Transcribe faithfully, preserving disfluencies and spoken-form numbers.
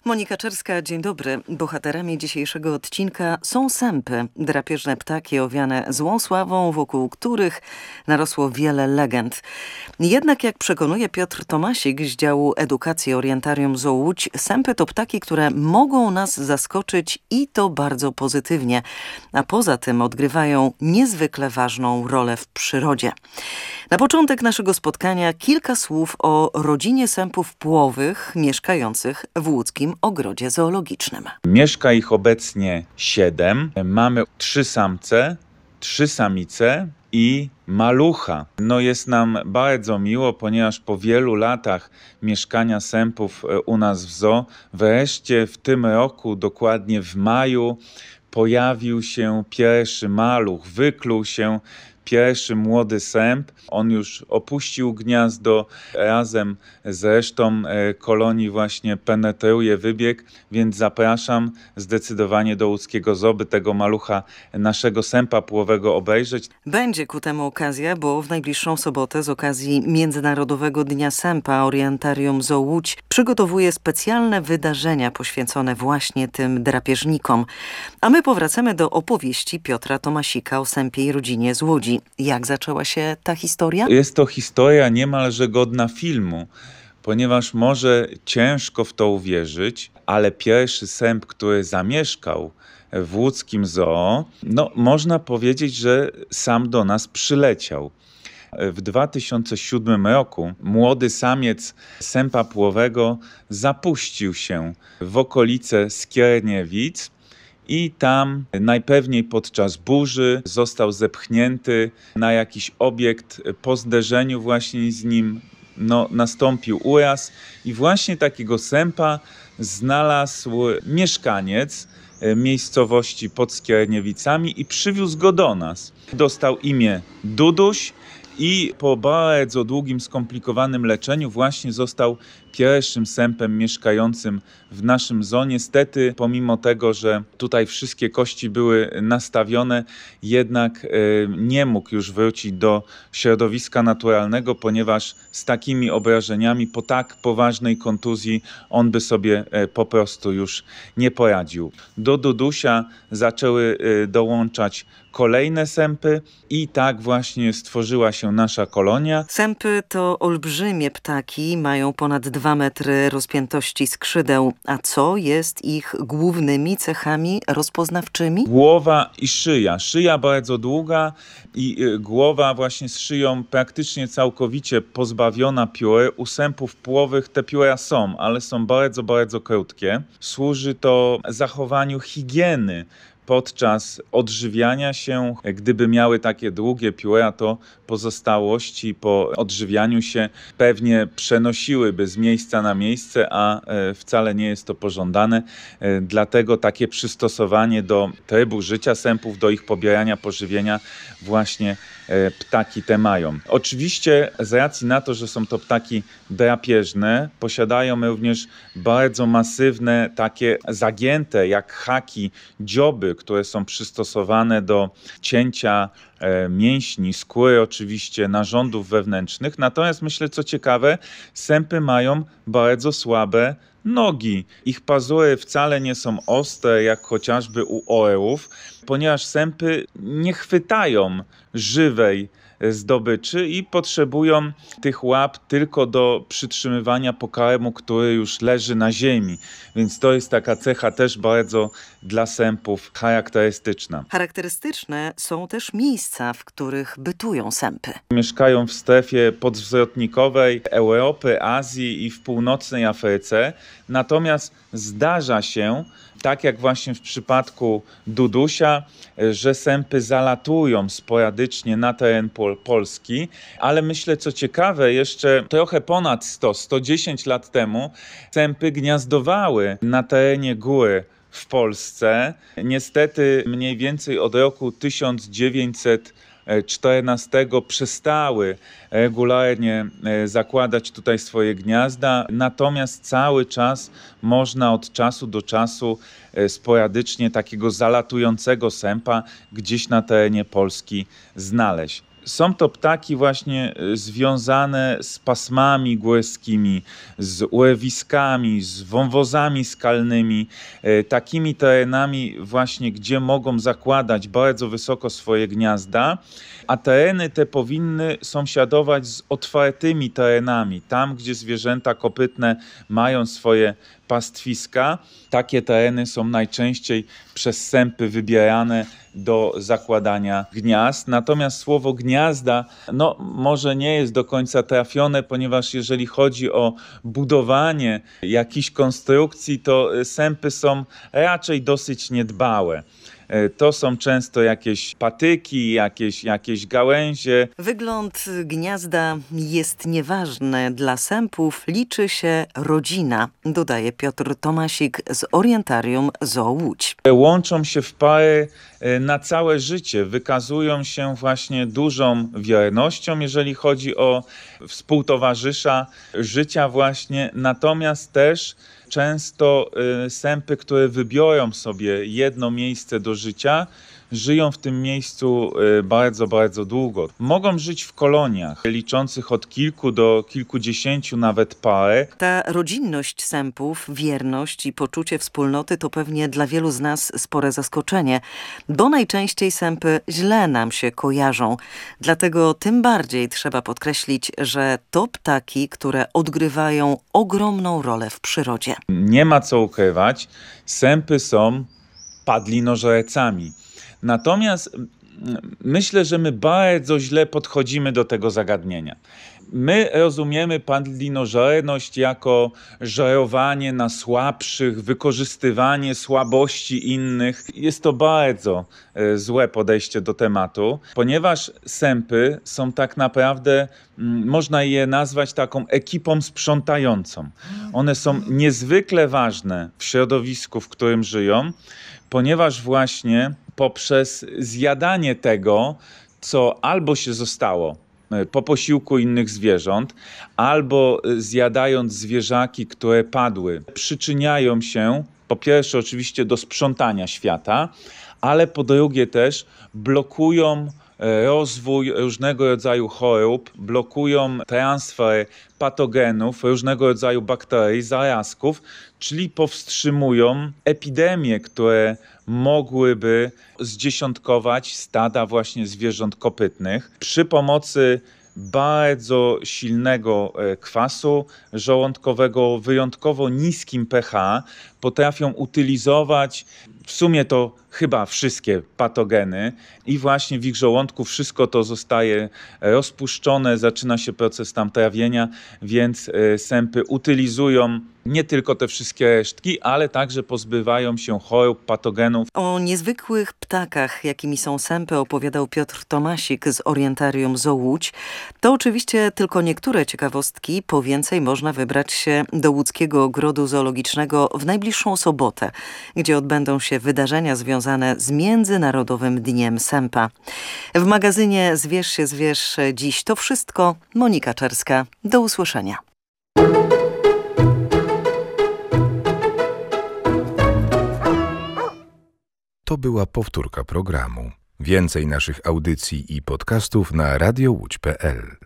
Monika Czerska, dzień dobry. Bohaterami dzisiejszego odcinka są sępy, drapieżne ptaki owiane złą sławą, wokół których narosło wiele legend. Jednak jak przekonuje Piotr Tomasik z działu edukacji Orientarium Zoo Łódź, sępy to ptaki, które mogą nas zaskoczyć i to bardzo pozytywnie, a poza tym odgrywają niezwykle ważną rolę w przyrodzie. Na początek naszego spotkania kilka słów o rodzinie sępów płowych mieszkających w łódzkim ogrodzie zoologicznym. Mieszka ich obecnie siedem. Mamy trzy samce, trzy samice i malucha. No jest nam bardzo miło, ponieważ po wielu latach mieszkania sępów u nas w zoo, wreszcie w tym roku, dokładnie w maju, pojawił się pierwszy maluch, wykluł się pierwszy młody sęp. On już opuścił gniazdo, razem z resztą kolonii właśnie penetruje wybieg, więc zapraszam zdecydowanie do łódzkiego zoo, by tego malucha, naszego sępa płowego obejrzeć. Będzie ku temu okazja, bo w najbliższą sobotę z okazji Międzynarodowego Dnia Sępa Orientarium Zoo Łódź przygotowuje specjalne wydarzenia poświęcone właśnie tym drapieżnikom. A my powracamy do opowieści Piotra Tomasika o sępiej rodzinie z Łodzi. Jak zaczęła się ta historia? Jest to historia niemalże godna filmu, ponieważ może ciężko w to uwierzyć, ale pierwszy sęp, który zamieszkał w łódzkim zoo, no można powiedzieć, że sam do nas przyleciał. W dwa tysiące siódmym roku młody samiec sępa płowego zapuścił się w okolice Skierniewic i tam najpewniej podczas burzy został zepchnięty na jakiś obiekt. Po zderzeniu właśnie z nim no, nastąpił uraz i właśnie takiego sępa znalazł mieszkaniec miejscowości pod Skierniewicami i przywiózł go do nas. Dostał imię Duduś i po bardzo długim, skomplikowanym leczeniu właśnie został pierwszym sępem mieszkającym w naszym zoo. Niestety, pomimo tego, że tutaj wszystkie kości były nastawione, jednak e, nie mógł już wrócić do środowiska naturalnego, ponieważ z takimi obrażeniami po tak poważnej kontuzji on by sobie e, po prostu już nie poradził. Do Dudusia zaczęły e, dołączać kolejne sępy i tak właśnie stworzyła się nasza kolonia. Sępy to olbrzymie ptaki, mają ponad dwa metry rozpiętości skrzydeł. A co jest ich głównymi cechami rozpoznawczymi? Głowa i szyja. Szyja bardzo długa i głowa właśnie z szyją praktycznie całkowicie pozbawiona piór. U sępów płowych te pióra są, ale są bardzo, bardzo krótkie. Służy to zachowaniu higieny podczas odżywiania się. Gdyby miały takie długie pióra, to pozostałości po odżywianiu się pewnie przenosiłyby z miejsca na miejsce, a wcale nie jest to pożądane. Dlatego takie przystosowanie do trybu życia sępów, do ich pobierania pożywienia właśnie ptaki te mają. Oczywiście z racji na to, że są to ptaki drapieżne, posiadają również bardzo masywne, takie zagięte jak haki, dzioby, które są przystosowane do cięcia e, mięśni, skóry oczywiście, narządów wewnętrznych. Natomiast myślę, co ciekawe, sępy mają bardzo słabe nogi. Ich pazury wcale nie są ostre, jak chociażby u orłów, ponieważ sępy nie chwytają żywej zdobyczy i potrzebują tych łap tylko do przytrzymywania pokarmu, który już leży na ziemi. Więc to jest taka cecha też bardzo dla sępów charakterystyczna. Charakterystyczne są też miejsca, w których bytują sępy. Mieszkają w strefie podzwrotnikowej Europy, Azji i w północnej Afryce. Natomiast zdarza się, tak jak właśnie w przypadku Dudusia, że sępy zalatują sporadycznie na teren Pol- Polski, ale myślę, co ciekawe, jeszcze trochę ponad sto, sto dziesięć lat temu sępy gniazdowały na terenie góry w Polsce. Niestety mniej więcej od roku tysiąc dziewięćset czternastego przestały regularnie zakładać tutaj swoje gniazda, natomiast cały czas można od czasu do czasu sporadycznie takiego zalatującego sępa gdzieś na terenie Polski znaleźć. Są to ptaki właśnie związane z pasmami górskimi, z ulewiskami, z wąwozami skalnymi, takimi terenami właśnie, gdzie mogą zakładać bardzo wysoko swoje gniazda, a tereny te powinny sąsiadować z otwartymi terenami, tam gdzie zwierzęta kopytne mają swoje pastwiska. Takie tereny są najczęściej przez sępy wybierane do zakładania gniazd. Natomiast słowo gniazda no, może nie jest do końca trafione, ponieważ jeżeli chodzi o budowanie jakichś konstrukcji, to sępy są raczej dosyć niedbałe. To są często jakieś patyki, jakieś, jakieś gałęzie. Wygląd gniazda jest nieważny. Dla sępów liczy się rodzina, dodaje Piotr Tomasik z Orientarium Zoo Łódź. Łączą się w pary na całe życie, wykazują się właśnie dużą wiernością, jeżeli chodzi o współtowarzysza życia właśnie, natomiast też często sępy, które wybiorą sobie jedno miejsce do życia, żyją w tym miejscu bardzo, bardzo długo. Mogą żyć w koloniach liczących od kilku do kilkudziesięciu nawet par. Ta rodzinność sępów, wierność i poczucie wspólnoty to pewnie dla wielu z nas spore zaskoczenie, bo najczęściej sępy źle nam się kojarzą. Dlatego tym bardziej trzeba podkreślić, że to ptaki, które odgrywają ogromną rolę w przyrodzie. Nie ma co ukrywać, sępy są padlinożercami. Natomiast myślę, że my bardzo źle podchodzimy do tego zagadnienia. My rozumiemy padlinożerność jako żerowanie na słabszych, wykorzystywanie słabości innych. Jest to bardzo złe podejście do tematu, ponieważ sępy są tak naprawdę, można je nazwać taką ekipą sprzątającą. One są niezwykle ważne w środowisku, w którym żyją, ponieważ właśnie poprzez zjadanie tego, co albo się zostało po posiłku innych zwierząt, albo zjadając zwierzaki, które padły, przyczyniają się po pierwsze oczywiście do sprzątania świata, ale po drugie też blokują rozwój różnego rodzaju chorób, blokują transfer patogenów, różnego rodzaju bakterii, zarazków, czyli powstrzymują epidemie, które mogłyby zdziesiątkować stada właśnie zwierząt kopytnych. Przy pomocy bardzo silnego kwasu żołądkowego o wyjątkowo niskim pH potrafią utylizować w sumie to chyba wszystkie patogeny i właśnie w ich żołądku wszystko to zostaje rozpuszczone, zaczyna się proces tam trawienia, więc sępy utylizują nie tylko te wszystkie resztki, ale także pozbywają się chorób, patogenów. O niezwykłych ptakach, jakimi są sępy, opowiadał Piotr Tomasik z Orientarium Zoo Łódź. To oczywiście tylko niektóre ciekawostki. Po więcej można wybrać się do Łódzkiego Ogrodu Zoologicznego w najbliższą sobotę, gdzie odbędą się wydarzenia związane z Międzynarodowym Dniem Sępa. W magazynie Zwierz się zwierz dziś to wszystko. Monika Czerska. Do usłyszenia. To była powtórka programu. Więcej naszych audycji i podcastów na radio łódź kropka pe el.